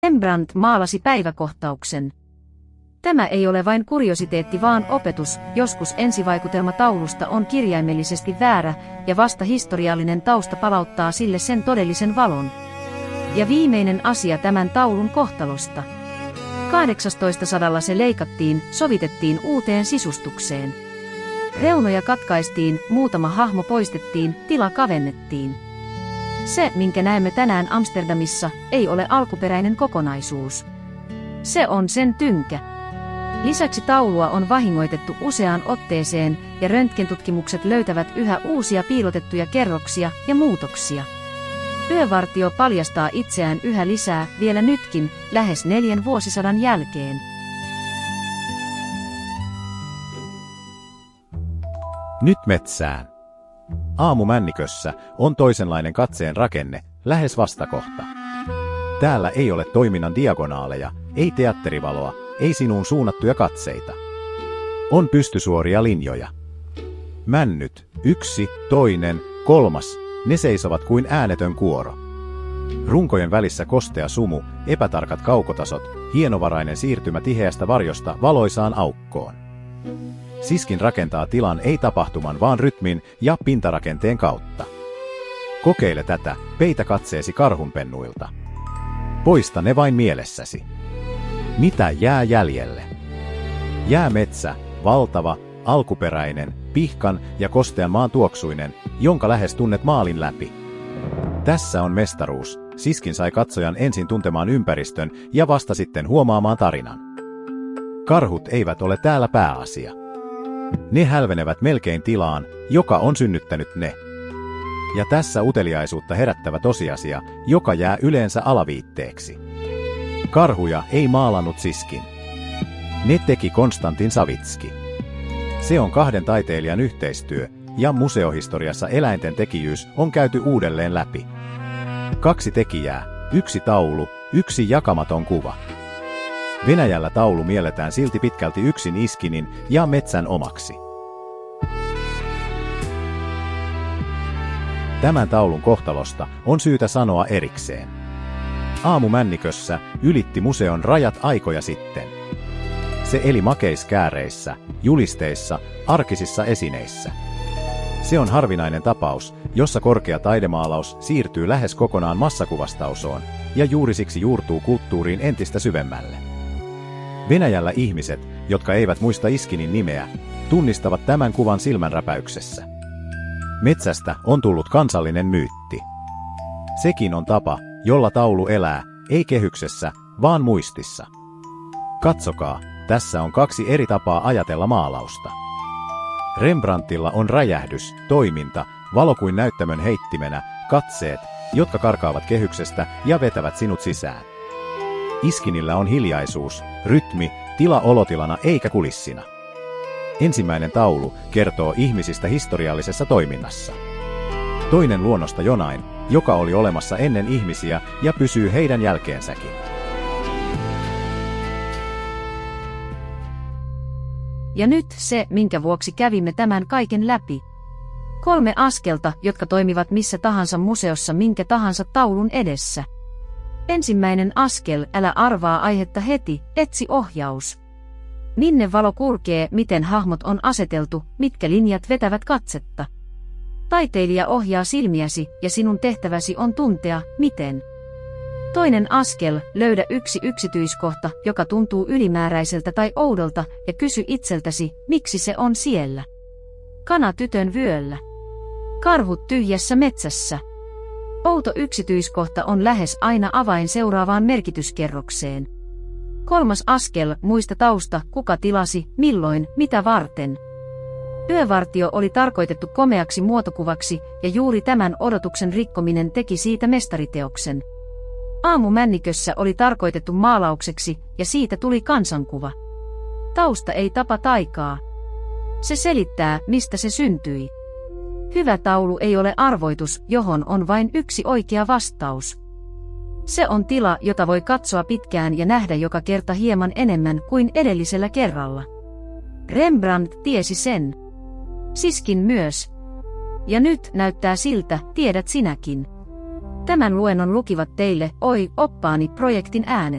Rembrandt maalasi päiväkohtauksen. Tämä ei ole vain kuriositeetti, vaan opetus. Joskus ensivaikutelma taulusta on kirjaimellisesti väärä, ja vasta historiallinen tausta palauttaa sille sen todellisen valon. Ja viimeinen asia tämän taulun kohtalosta. 1800 se leikattiin, sovitettiin uuteen sisustukseen. Reunoja katkaistiin, muutama hahmo poistettiin, tila kavennettiin. Se, minkä näemme tänään Amsterdamissa, ei ole alkuperäinen kokonaisuus. Se on sen tynkä. Lisäksi taulua on vahingoitettu useaan otteeseen, ja röntgentutkimukset löytävät yhä uusia piilotettuja kerroksia ja muutoksia. Yövartio paljastaa itseään yhä lisää, vielä nytkin, lähes 4 vuosisadan jälkeen. Nyt metsään. Aamumännikössä on toisenlainen katseen rakenne, lähes vastakohta. Täällä ei ole toiminnan diagonaaleja, ei teatterivaloa, ei sinuun suunnattuja katseita. On pystysuoria linjoja. Männyt, 1, 2, 3, ne seisovat kuin äänetön kuoro. Runkojen välissä kostea sumu, epätarkat kaukotasot, hienovarainen siirtymä tiheästä varjosta valoisaan aukkoon. Siskin rakentaa tilan ei tapahtuman, vaan rytmin ja pintarakenteen kautta. Kokeile tätä, peitä katseesi karhunpennuilta. Poista ne vain mielessäsi. Mitä jää jäljelle? Jää metsä, valtava, alkuperäinen, pihkan ja kostean maan tuoksuinen, jonka lähes tunnet maalin läpi. Tässä on mestaruus. Siskin sai katsojan ensin tuntemaan ympäristön ja vasta sitten huomaamaan tarinan. Karhut eivät ole täällä pääasia. Ne hälvenevät melkein tilaan, joka on synnyttänyt ne. Ja tässä uteliaisuutta herättävä tosiasia, joka jää yleensä alaviitteeksi. Karhuja ei maalannut Siskin. Ne teki Konstantin Savitski. Se on 2 taiteilijan yhteistyö, ja museohistoriassa eläinten tekijyys on käyty uudelleen läpi. 2 tekijää, 1 taulu, 1 jakamaton kuva. Venäjällä taulu mielletään silti pitkälti yksin Iskinin ja metsän omaksi. Tämän taulun kohtalosta on syytä sanoa erikseen. Aamumännikössä ylitti museon rajat aikoja sitten. Se eli makeiskääreissä, julisteissa, arkisissa esineissä. Se on harvinainen tapaus, jossa korkea taidemaalaus siirtyy lähes kokonaan massakuvastausoon ja juuri siksi juurtuu kulttuuriin entistä syvemmälle. Venäjällä ihmiset, jotka eivät muista Iskinin nimeä, tunnistavat tämän kuvan silmänräpäyksessä. Metsästä on tullut kansallinen myytti. Sekin on tapa, jolla taulu elää, ei kehyksessä, vaan muistissa. Katsokaa, tässä on 2 eri tapaa ajatella maalausta. Rembrandtilla on räjähdys, toiminta, valo kuin näyttämön heittimenä, katseet, jotka karkaavat kehyksestä ja vetävät sinut sisään. Iskinillä on hiljaisuus, rytmi, tila olotilana eikä kulissina. Ensimmäinen taulu kertoo ihmisistä historiallisessa toiminnassa. Toinen luonnosta jonain, joka oli olemassa ennen ihmisiä ja pysyy heidän jälkeensäkin. Ja nyt se, minkä vuoksi kävimme tämän kaiken läpi. 3 askelta, jotka toimivat missä tahansa museossa minkä tahansa taulun edessä. Ensimmäinen askel, älä arvaa aihetta heti, etsi ohjaus. Minne valo kulkee, miten hahmot on aseteltu, mitkä linjat vetävät katsetta. Taiteilija ohjaa silmiäsi, ja sinun tehtäväsi on tuntea, miten. Toinen askel, löydä 1 yksityiskohta, joka tuntuu ylimääräiseltä tai oudolta, ja kysy itseltäsi, miksi se on siellä. Kana tytön vyöllä. Karhut tyhjässä metsässä. Outo yksityiskohta on lähes aina avain seuraavaan merkityskerrokseen. 3. askel, muista tausta, kuka tilasi, milloin, mitä varten. Yövartio oli tarkoitettu komeaksi muotokuvaksi, ja juuri tämän odotuksen rikkominen teki siitä mestariteoksen. Aamumännikössä oli tarkoitettu maalaukseksi, ja siitä tuli kansankuva. Tausta ei tapa taikaa. Se selittää, mistä se syntyi. Hyvä taulu ei ole arvoitus, johon on vain yksi oikea vastaus. Se on tila, jota voi katsoa pitkään ja nähdä joka kerta hieman enemmän kuin edellisellä kerralla. Rembrandt tiesi sen. Siskin myös. Ja nyt näyttää siltä, tiedät sinäkin. Tämän luennon lukivat teille, oppaani, projektin äänet.